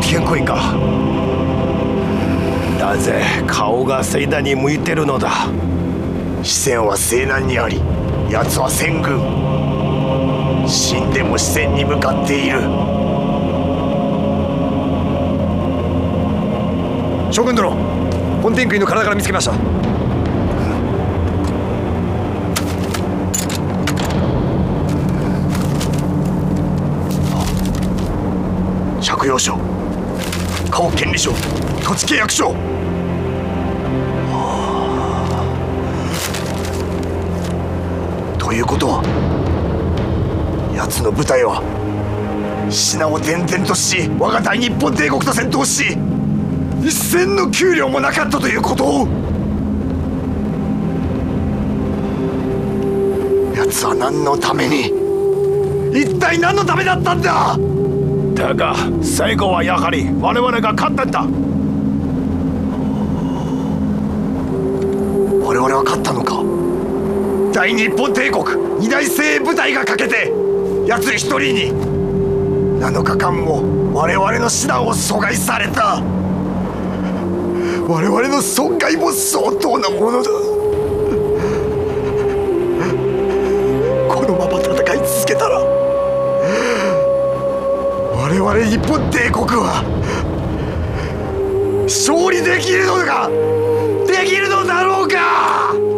見行為か。なぜ顔が西南に向いてるのだ。 視線は西南にあり、奴は戦軍。死んでも視線に向かっている。 将軍殿、本天君の体から見つけました。 借用書、家屋権利書、土地契約書。ということは、奴の部隊は品を転々とし、我が大日本帝国と戦闘し、一銭の給料もなかったということを。奴は何のために、一体何のためだったんだ。 だが最後はやはり我々が勝ったんだ。 我々は勝ったのか。大日本帝国二大精鋭部隊がかけて奴一人に7日間も我々の師団を阻害された。我々の損害も相当なものだ。このまま戦い続けたら、我々日本帝国は勝利できるのか、できるのだろうか。